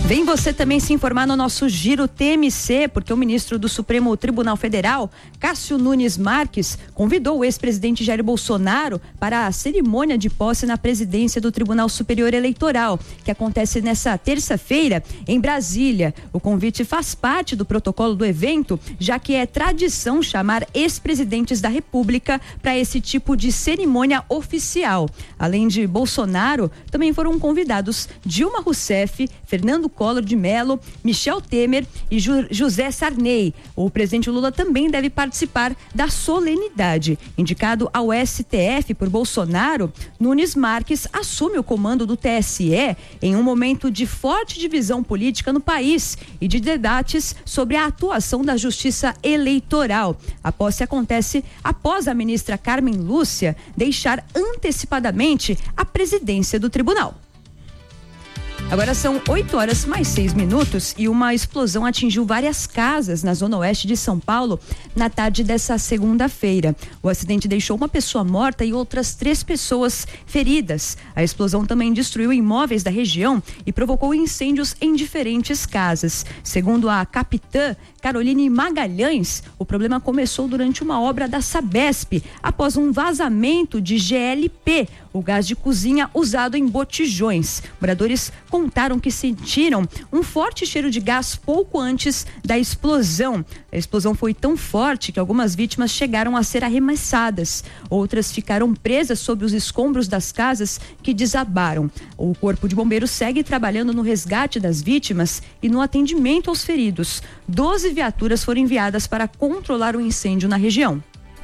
Vem você também se informar no nosso Giro TMC, porque o ministro do Supremo Tribunal Federal, Cássio Nunes Marques, convidou o ex-presidente Jair Bolsonaro para a cerimônia de posse na presidência do Tribunal Superior Eleitoral, que acontece nessa terça-feira em Brasília. O convite faz parte do protocolo do evento, já que é tradição chamar ex-presidentes da República para esse tipo de cerimônia oficial. Além de Bolsonaro, também foram convidados Dilma Rousseff, Fernando Collor de Mello, Michel Temer e José Sarney. O presidente Lula também deve participar da solenidade. Indicado ao STF por Bolsonaro, Nunes Marques assume o comando do TSE em um momento de forte divisão política no país e de debates sobre a atuação da Justiça Eleitoral. A posse acontece após a ministra Carmen Lúcia deixar antecipadamente a presidência do tribunal. Agora são 8h mais 6 e uma explosão atingiu várias casas na zona oeste de São Paulo na tarde dessa segunda-feira. O acidente deixou uma pessoa morta e outras 3 pessoas feridas. A explosão também destruiu imóveis da região e provocou incêndios em diferentes casas. Segundo a capitã Caroline Magalhães, o problema começou durante uma obra da Sabesp, após um vazamento de GLP, o gás de cozinha usado em botijões. Moradores contaram que sentiram um forte cheiro de gás pouco antes da explosão. A explosão foi tão forte que algumas vítimas chegaram a ser arremessadas. Outras ficaram presas sob os escombros das casas que desabaram. O Corpo de Bombeiros segue trabalhando no resgate das vítimas e no atendimento aos feridos. 12 viaturas foram enviadas para controlar o incêndio na região.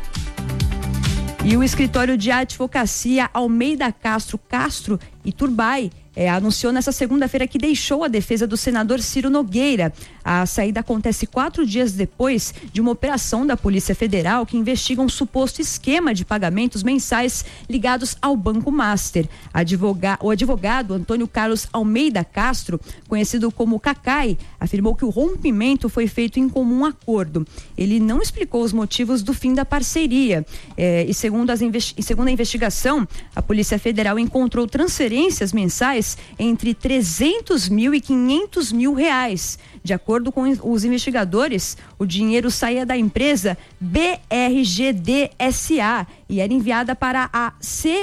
E o escritório de advocacia Almeida Castro e Turbay anunciou nessa segunda-feira que deixou a defesa do senador Ciro Nogueira. A saída acontece 4 dias depois de uma operação da Polícia Federal que investiga um suposto esquema de pagamentos mensais ligados ao Banco Master. O advogado Antônio Carlos Almeida Castro, conhecido como Cacai, afirmou que o rompimento foi feito em comum acordo. Ele não explicou os motivos do fim da parceria. Segundo a investigação, a Polícia Federal encontrou transferências mensais entre 300 mil e 500 mil reais. De acordo com os investigadores, o dinheiro saía da empresa BRGD SA e era enviada para a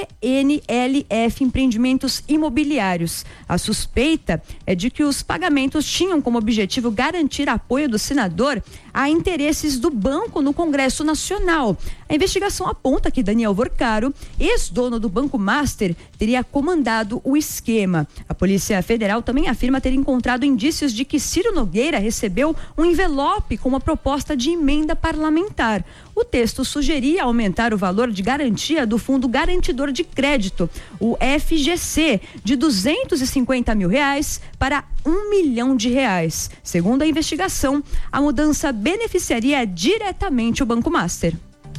CNLF Empreendimentos Imobiliários. A suspeita é de que os pagamentos tinham como objetivo garantir apoio do senador a interesses do banco no Congresso Nacional. A investigação aponta que Daniel Vorcaro, ex-dono do Banco Master, teria comandado o esquema. A Polícia Federal também afirma ter encontrado indícios de que Ciro Nogueira recebeu um envelope com uma proposta de emenda parlamentar. O texto sugeria aumentar o valor de garantia do Fundo Garantidor de Crédito, o FGC, de R$250 mil para R$1 milhão. Segundo a investigação, a mudança beneficiaria diretamente o Banco Master.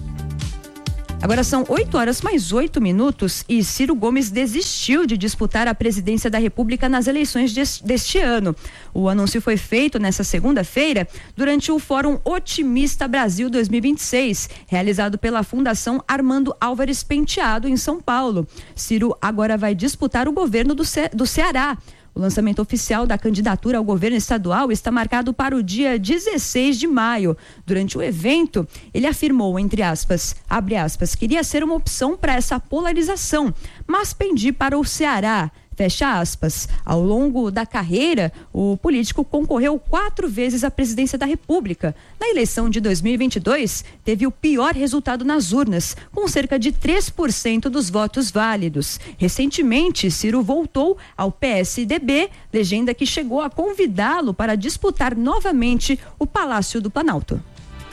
Agora são 8h mais 8 e Ciro Gomes desistiu de disputar a presidência da República nas eleições deste ano. O anúncio foi feito nesta segunda-feira durante o Fórum Otimista Brasil 2026, realizado pela Fundação Armando Álvares Penteado em São Paulo. Ciro agora vai disputar o governo do Ceará. O lançamento oficial da candidatura ao governo estadual está marcado para o dia 16 de maio. Durante o evento, ele afirmou, abre aspas, queria ser uma opção para essa polarização, mas pendi para o Ceará. Fecha aspas. Ao longo da carreira, o político concorreu 4 vezes à presidência da República. Na eleição de 2022, teve o pior resultado nas urnas, com cerca de 3% dos votos válidos. Recentemente, Ciro voltou ao PSDB, legenda que chegou a convidá-lo para disputar novamente o Palácio do Planalto.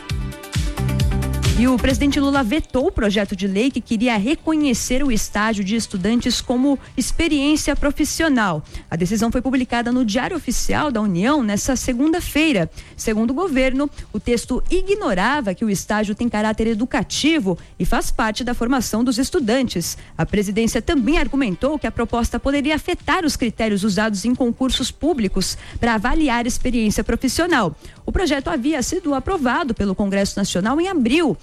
E o presidente Lula vetou o projeto de lei que queria reconhecer o estágio de estudantes como experiência profissional. A decisão foi publicada no Diário Oficial da União nesta segunda-feira. Segundo o governo, o texto ignorava que o estágio tem caráter educativo e faz parte da formação dos estudantes. A presidência também argumentou que a proposta poderia afetar os critérios usados em concursos públicos para avaliar experiência profissional. O projeto havia sido aprovado pelo Congresso Nacional em abril,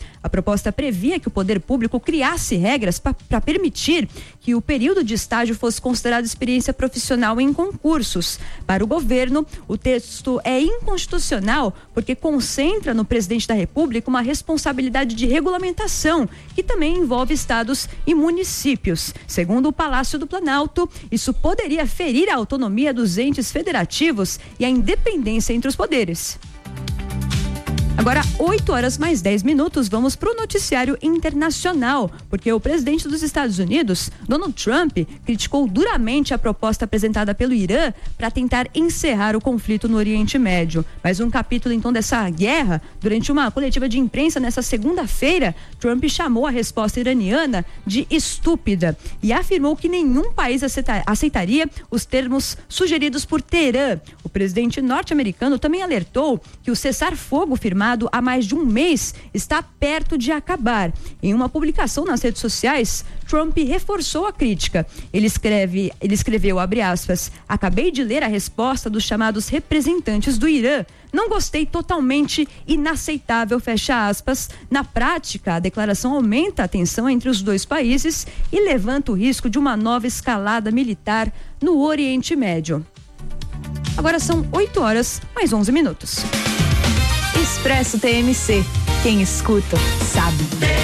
A proposta previa que o poder público criasse regras para permitir que o período de estágio fosse considerado experiência profissional em concursos. Para o governo, o texto é inconstitucional porque concentra no presidente da República uma responsabilidade de regulamentação, que também envolve estados e municípios. Segundo o Palácio do Planalto, isso poderia ferir a autonomia dos entes federativos e a independência entre os poderes. Agora, 8h mais 10, vamos para o noticiário internacional, porque o presidente dos Estados Unidos, Donald Trump, criticou duramente a proposta apresentada pelo Irã para tentar encerrar o conflito no Oriente Médio. Mais um capítulo, então, dessa guerra. Durante uma coletiva de imprensa nessa segunda-feira, Trump chamou a resposta iraniana de estúpida e afirmou que nenhum país aceitaria os termos sugeridos por Teherã. O presidente norte-americano também alertou que o cessar-fogo firmado há mais de um mês está perto de acabar. Em uma publicação nas redes sociais, Trump reforçou a crítica. Ele escreveu, abre aspas, acabei de ler a resposta dos chamados representantes do Irã. Não gostei, totalmente inaceitável, fecha aspas. Na prática, a declaração aumenta a tensão entre os dois países e levanta o risco de uma nova escalada militar no Oriente Médio. Agora são 8h mais 11. Expresso TMC. Quem escuta, sabe.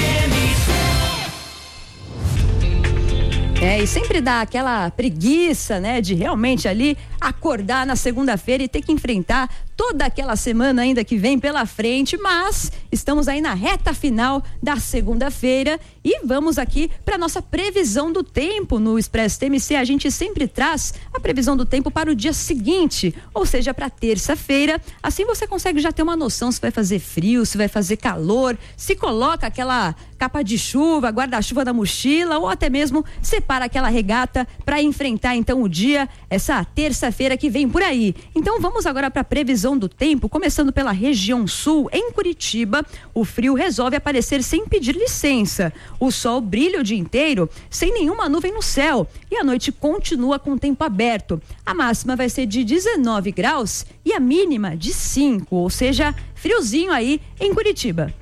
E sempre dá aquela preguiça, né, de realmente ali acordar na segunda-feira e ter que enfrentar toda aquela semana ainda que vem pela frente, mas estamos aí na reta final da segunda-feira e vamos aqui para nossa previsão do tempo no Expresso TMC. A gente sempre traz a previsão do tempo para o dia seguinte, ou seja, para terça-feira. Assim você consegue já ter uma noção se vai fazer frio, se vai fazer calor, se coloca aquela capa de chuva, guarda-chuva da mochila ou até mesmo separa aquela regata para enfrentar então o dia, essa terça-feira que vem por aí. Então vamos agora para a previsão do tempo, começando pela região sul. Em Curitiba, o frio resolve aparecer sem pedir licença. O sol brilha o dia inteiro, sem nenhuma nuvem no céu, e a noite continua com o tempo aberto. A máxima vai ser de 19 graus e a mínima de 5, ou seja, friozinho aí em Curitiba.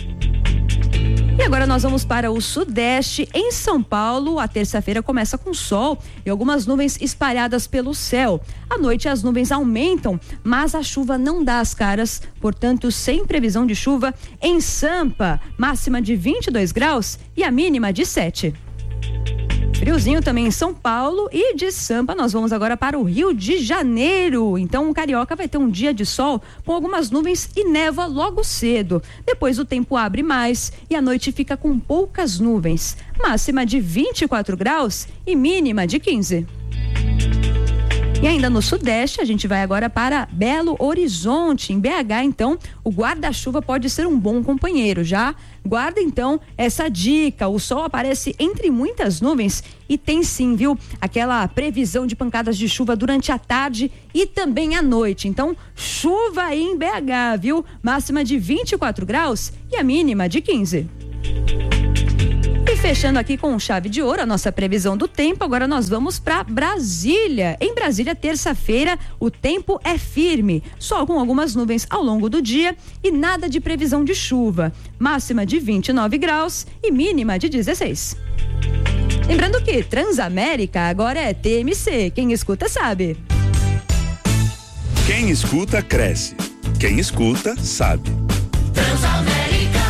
E agora nós vamos para o sudeste. Em São Paulo, a terça-feira começa com sol e algumas nuvens espalhadas pelo céu. À noite as nuvens aumentam, mas a chuva não dá as caras, portanto, sem previsão de chuva. Em Sampa, máxima de 22 graus e a mínima de 7. Friozinho também em São Paulo, e de Sampa nós vamos agora para o Rio de Janeiro. Então o carioca vai ter um dia de sol com algumas nuvens e névoa logo cedo. Depois o tempo abre mais e a noite fica com poucas nuvens. Máxima de 24 graus e mínima de 15. E ainda no sudeste, a gente vai agora para Belo Horizonte. Em BH, então, o guarda-chuva pode ser um bom companheiro. Já guarda, então, essa dica. O sol aparece entre muitas nuvens e tem sim, viu? Aquela previsão de pancadas de chuva durante a tarde e também à noite. Então, chuva aí em BH, viu? Máxima de 24 graus e a mínima de 15. E fechando aqui com chave de ouro a nossa previsão do tempo, agora nós vamos para Brasília. Em Brasília, terça-feira, o tempo é firme, sol com algumas nuvens ao longo do dia e nada de previsão de chuva. Máxima de 29 graus e mínima de 16. Lembrando que Transamérica agora é TMC, quem escuta sabe. Quem escuta cresce, quem escuta sabe. Transamérica.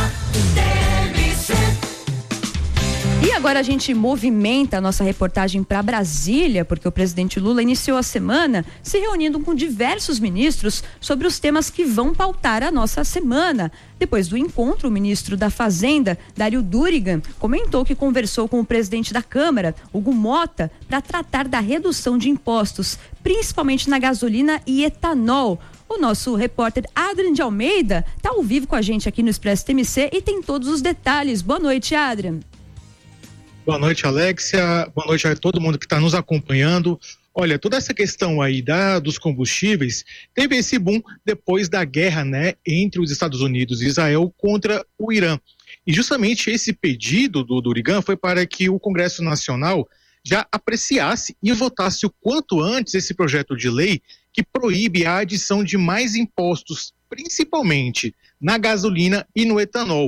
E agora a gente movimenta a nossa reportagem para Brasília, porque o presidente Lula iniciou a semana se reunindo com diversos ministros sobre os temas que vão pautar a nossa semana. Depois do encontro, o ministro da Fazenda, Dário Durigan, comentou que conversou com o presidente da Câmara, Hugo Mota, para tratar da redução de impostos, principalmente na gasolina e etanol. O nosso repórter Adrian de Almeida está ao vivo com a gente aqui no Expresso TMC e tem todos os detalhes. Boa noite, Adrian. Boa noite, Alexia. Boa noite a todo mundo que está nos acompanhando. Olha, toda essa questão aí dos combustíveis teve esse boom depois da guerra, né, entre os Estados Unidos e Israel contra o Irã. E justamente esse pedido do Durigan foi para que o Congresso Nacional já apreciasse e votasse o quanto antes esse projeto de lei que proíbe a adição de mais impostos, principalmente na gasolina e no etanol.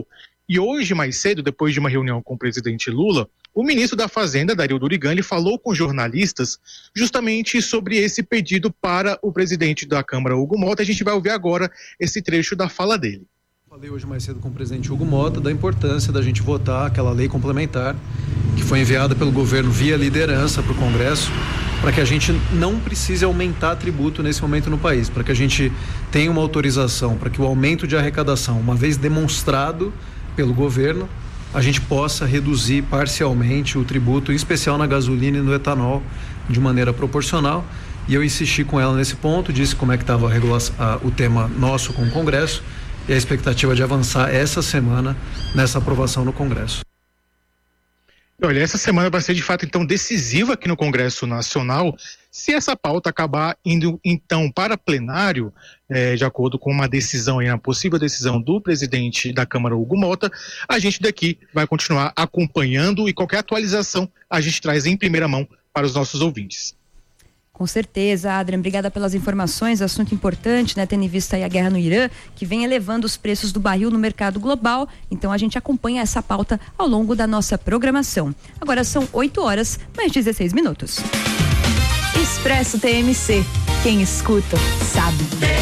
E hoje, mais cedo, depois de uma reunião com o presidente Lula, o ministro da Fazenda, Dario Durigan, ele falou com jornalistas justamente sobre esse pedido para o presidente da Câmara, Hugo Mota. A gente vai ouvir agora esse trecho da fala dele. Falei hoje mais cedo com o presidente Hugo Mota da importância da gente votar aquela lei complementar que foi enviada pelo governo via liderança para o Congresso, para que a gente não precise aumentar tributo nesse momento no país, para que a gente tenha uma autorização, para que o aumento de arrecadação, uma vez demonstrado pelo governo, a gente possa reduzir parcialmente o tributo, em especial na gasolina e no etanol, de maneira proporcional. E eu insisti com ela nesse ponto, disse como é que estava o tema nosso com o Congresso e a expectativa de avançar essa semana nessa aprovação no Congresso. Olha, essa semana vai ser de fato então decisiva aqui no Congresso Nacional. Se essa pauta acabar indo então para plenário, de acordo com uma decisão, uma possível decisão do presidente da Câmara, Hugo Mota, a gente daqui vai continuar acompanhando e qualquer atualização a gente traz em primeira mão para os nossos ouvintes. Com certeza, Adrian, obrigada pelas informações, assunto importante, né, tendo em vista aí a guerra no Irã, que vem elevando os preços do barril no mercado global, então a gente acompanha essa pauta ao longo da nossa programação. Agora são 8h mais 16. Expresso TMC, quem escuta sabe.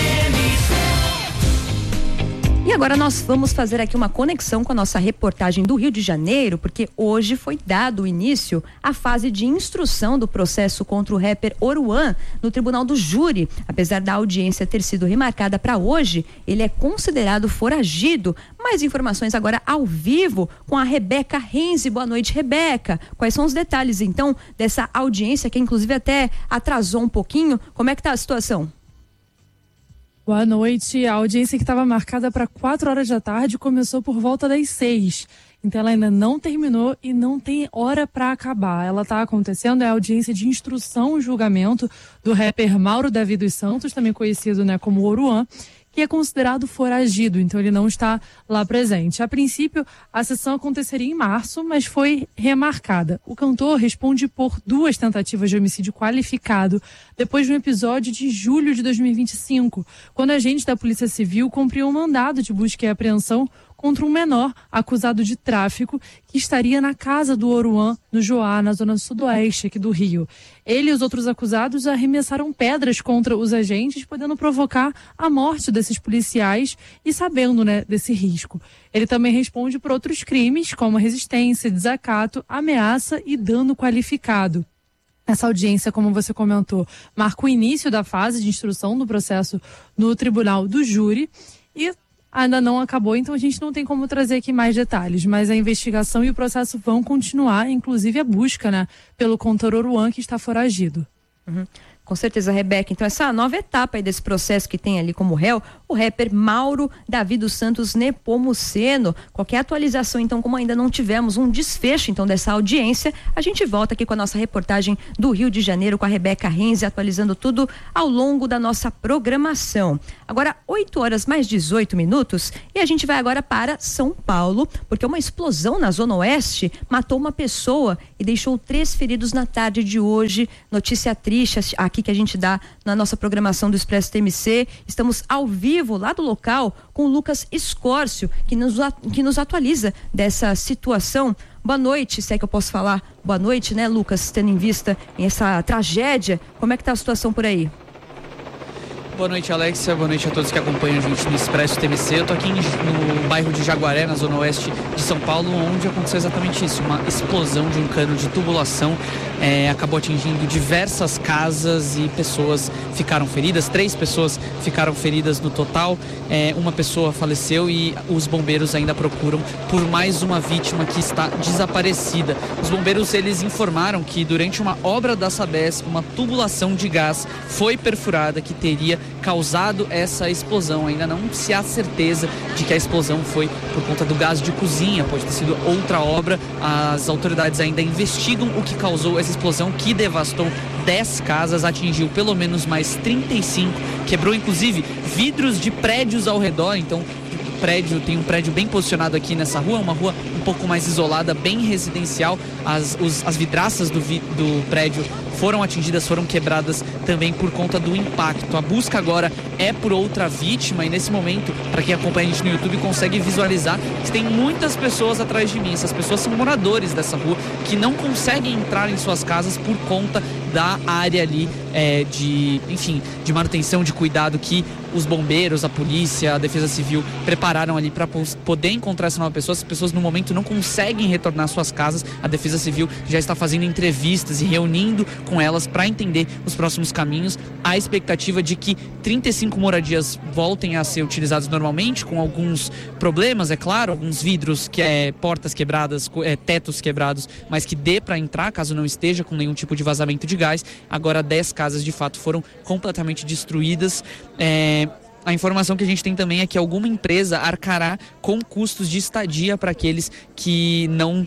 E agora nós vamos fazer aqui uma conexão com a nossa reportagem do Rio de Janeiro, porque hoje foi dado início à fase de instrução do processo contra o rapper Oruan no Tribunal do Júri. Apesar da audiência ter sido remarcada para hoje, ele é considerado foragido. Mais informações agora ao vivo com a Rebeca Renzi. Boa noite, Rebeca. Quais são os detalhes então dessa audiência que inclusive até atrasou um pouquinho? Como é que tá a situação? Boa noite. A audiência que estava marcada para 4 horas da tarde começou por volta das 6. Então ela ainda não terminou e não tem hora para acabar. Ela está acontecendo, é a audiência de instrução e julgamento do rapper Mauro Davi dos Santos, também conhecido, né, como Oruan, que é considerado foragido, então ele não está lá presente. A princípio, a sessão aconteceria em março, mas foi remarcada. O cantor responde por 2 tentativas de homicídio qualificado depois de um episódio de julho de 2025, quando agentes da Polícia Civil cumpriam um mandado de busca e apreensão contra um menor acusado de tráfico que estaria na casa do Oruan, no Joá, na zona sudoeste aqui do Rio. Ele e os outros acusados arremessaram pedras contra os agentes, podendo provocar a morte desses policiais e sabendo, né, desse risco. Ele também responde por outros crimes, como resistência, desacato, ameaça e dano qualificado. Essa audiência, como você comentou, marca o início da fase de instrução do processo no Tribunal do Júri e ainda não acabou, então a gente não tem como trazer aqui mais detalhes, mas a investigação e o processo vão continuar, inclusive a busca, né, pelo cantor Oruan, que está foragido. Com certeza, Rebeca. Então, essa nova etapa aí desse processo que tem ali como réu o rapper Mauro Davi dos Santos Nepomuceno. Qualquer atualização, então, como ainda não tivemos um desfecho, então, dessa audiência, a gente volta aqui com a nossa reportagem do Rio de Janeiro com a Rebeca Renzi, atualizando tudo ao longo da nossa programação. Agora, 8h mais 18 e a gente vai agora para São Paulo, porque uma explosão na Zona Oeste matou uma pessoa e deixou 3 feridos na tarde de hoje. Notícia triste aqui que a gente dá na nossa programação do Expresso TMC. Estamos ao vivo lá do local com o Lucas Escórcio, que nos atualiza dessa situação. Boa noite, se é que eu posso falar. Boa noite, né, Lucas, tendo em vista essa tragédia. Como é que tá a situação por aí? Boa noite, Alexia. Boa noite a todos que acompanham a gente no Expresso TMC. Eu tô aqui no bairro de Jaguaré, na zona oeste de São Paulo, onde aconteceu exatamente isso, uma explosão de um cano de tubulação. Acabou atingindo diversas casas e pessoas ficaram feridas. 3 pessoas ficaram feridas no total. Uma pessoa faleceu e os bombeiros ainda procuram por mais uma vítima que está desaparecida. Os bombeiros, eles informaram que durante uma obra da Sabesp, uma tubulação de gás foi perfurada que teria causado essa explosão. Ainda não se há certeza de que a explosão foi por conta do gás de cozinha, pode ter sido outra obra. As autoridades ainda investigam o que causou essa explosão, que devastou 10 casas, atingiu pelo menos mais 35, quebrou inclusive vidros de prédios ao redor. Então tem um prédio bem posicionado aqui nessa rua, uma rua um pouco mais isolada, bem residencial. As vidraças do prédio foram atingidas, foram quebradas também por conta do impacto. A busca agora é por outra vítima e nesse momento, para quem acompanha a gente no YouTube, consegue visualizar que tem muitas pessoas atrás de mim. Essas pessoas são moradores dessa rua que não conseguem entrar em suas casas por conta da área ali de manutenção, de cuidado que os bombeiros, a polícia, a defesa civil prepararam ali para poder encontrar essa nova pessoa. As pessoas no momento não conseguem retornar às suas casas. A defesa civil já está fazendo entrevistas e reunindo com elas para entender os próximos caminhos. A expectativa de que 35 moradias voltem a ser utilizadas normalmente, com alguns problemas, é claro, alguns vidros, portas quebradas, tetos quebrados, mas que dê para entrar caso não esteja com nenhum tipo de vazamento de gás. Agora 10 casas de fato foram completamente destruídas. A informação que a gente tem também é que alguma empresa arcará com custos de estadia para aqueles que não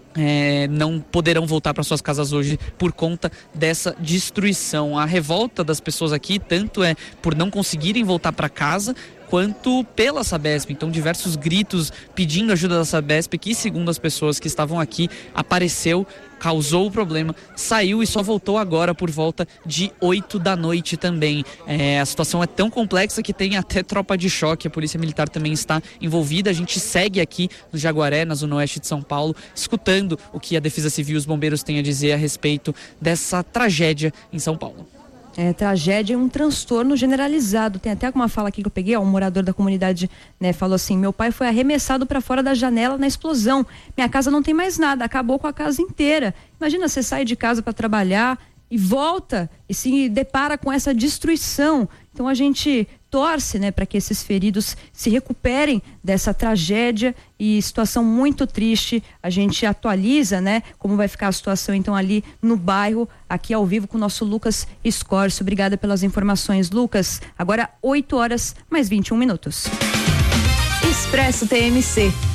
poderão voltar para suas casas hoje por conta dessa destruição. A revolta das pessoas aqui tanto é por não conseguirem voltar para casa quanto pela Sabesp. Então, diversos gritos pedindo ajuda da Sabesp, que, segundo as pessoas que estavam aqui, apareceu, causou o problema, saiu e só voltou agora por volta de 8 da noite também. A situação é tão complexa que tem até tropa de choque, a Polícia Militar também está envolvida. A gente segue aqui no Jaguaré, na Zona Oeste de São Paulo, escutando o que a Defesa Civil e os bombeiros têm a dizer a respeito dessa tragédia em São Paulo. Tragédia é um transtorno generalizado. Tem até uma fala aqui que eu peguei, um morador da comunidade, falou assim: meu pai foi arremessado para fora da janela na explosão. Minha casa não tem mais nada, acabou com a casa inteira. Imagina, você sai de casa para trabalhar e volta e se depara com essa destruição. Então a gente torce, para que esses feridos se recuperem dessa tragédia e situação muito triste. A gente atualiza, como vai ficar a situação então ali no bairro, aqui ao vivo com o nosso Lucas Scorcio. Obrigada pelas informações, Lucas. Agora 8 horas mais 21 minutos. Expresso TMC,